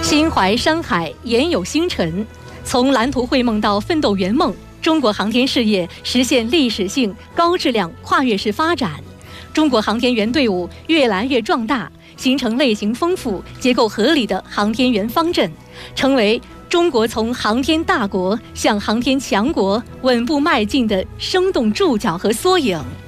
心怀山海，言有星辰。从蓝图绘梦到奋斗圆梦，中国航天事业实现历史性、高质量、跨越式发展。中国航天员队伍越来越壮大，形成类型丰富、结构合理的航天员方阵，成为中国从航天大国向航天强国稳步迈进的生动注脚和缩影。